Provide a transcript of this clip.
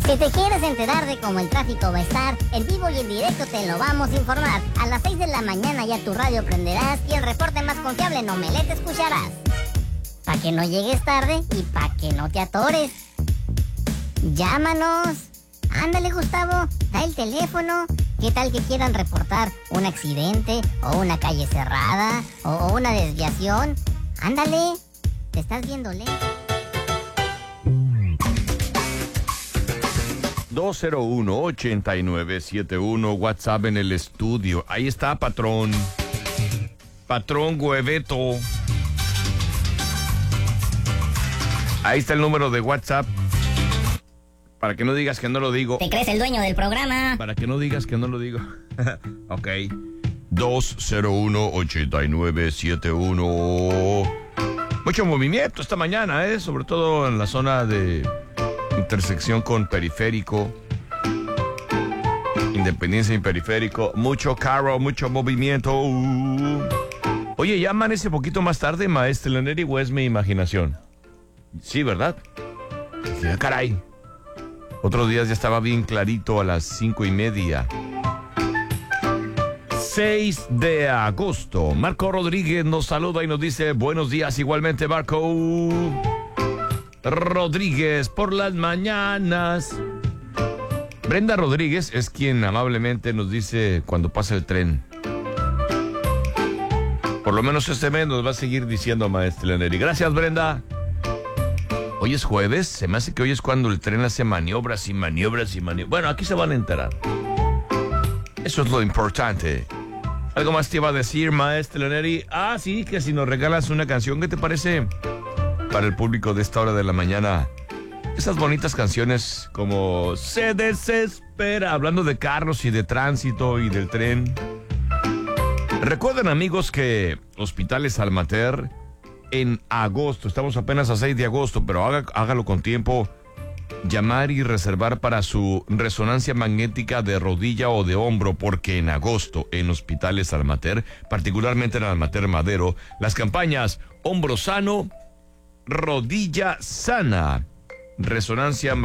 Si te quieres enterar de cómo el tráfico va a estar, en vivo y en directo te lo vamos a informar. A las 6 de la mañana ya tu radio prenderás y el reporte más confiable en Omelette escucharás. Pa' que no llegues tarde y pa' que no te atores. Llámanos. Ándale, Gustavo, da el teléfono. ¿Qué tal que quieran reportar un accidente o una calle cerrada o una desviación? Ándale, te estás viendo lento. 201-8971, WhatsApp en el estudio. Ahí está, patrón. Patrón Hueveto. Ahí está el número de WhatsApp. Para que no digas que no lo digo. ¿Te crees el dueño del programa? Para que no digas que no lo digo. Ok. 201-8971. Mucho movimiento esta mañana, sobre todo en la zona de intersección con Periférico, Independencia y Periférico. Mucho carro, mucho movimiento. Oye, ya amanece poquito más tarde, maestro Leneri, o es mi imaginación. Sí, ¿verdad? Sí, caray. Otros días ya estaba bien clarito a las 5:30. 6 de agosto. Marco Rodríguez nos saluda y nos dice buenos días igualmente, Marco Rodríguez por las mañanas. Brenda Rodríguez es quien amablemente nos dice cuando pasa el tren. Por lo menos este mes nos va a seguir diciendo, maestro Leneri. Gracias, Brenda. Hoy es jueves, se me hace que hoy es cuando el tren hace maniobras y maniobras y maniobras. Bueno, aquí se van a enterar. Eso es lo importante. ¿Algo más te iba a decir, maestro Leneri? Ah, sí, que si nos regalas una canción, ¿qué te parece? Para el público de esta hora de la mañana. Esas bonitas canciones como Se Desespera, hablando de carros y de tránsito y del tren. Recuerden, amigos, que Hospitales Almater en agosto, estamos apenas a 6 de agosto, pero hágalo con tiempo, llamar y reservar para su resonancia magnética de rodilla o de hombro, porque en agosto en Hospitales Almater, particularmente en Almater Madero, las campañas Hombro Sano, Rodilla Sana, Resonancia